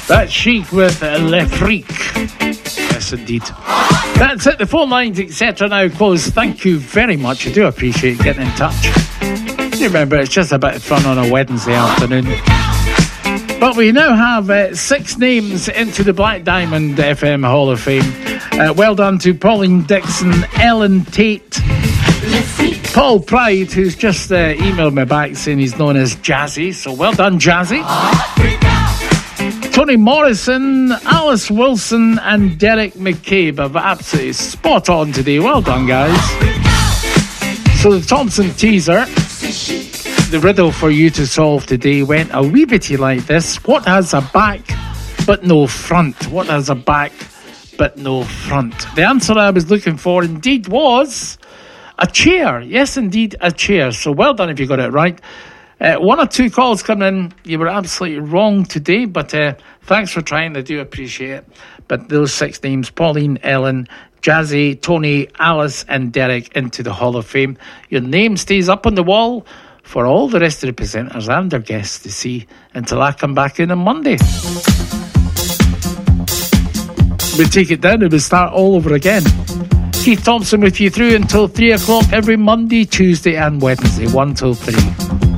That's Chic with Le Freak. Yes, indeed. That's it. The phone lines, etc. now closed. Thank you very much. I do appreciate getting in touch. Remember, it's just a bit of fun on a Wednesday afternoon. But we now have 6 names into the Black Diamond FM Hall of Fame. Well done to Pauline Dixon, Ellen Tate, Paul Pride, who's just emailed me back saying he's known as Jazzy. So well done, Jazzy. Tony Morrison, Alice Wilson and Derek McCabe have absolutely spot on today. Well done, guys. So the Thompson teaser, the riddle for you to solve today went a wee bitty like this. What has a back but no front? What has a back but no front? The answer I was looking for indeed was a chair. Yes, indeed, a chair. So well done if you got it right. 1 or 2 calls coming in. You were absolutely wrong today, but thanks for trying. I do appreciate it. But those 6 names, Pauline, Ellen, Jazzy, Tony, Alice and Derek, into the Hall of Fame. Your name stays up on the wall for all the rest of the presenters and their guests to see until I come back in on Monday. We take it down and we start all over again. Keith Thompson with you through until 3 o'clock every Monday, Tuesday and Wednesday, 1 till 3.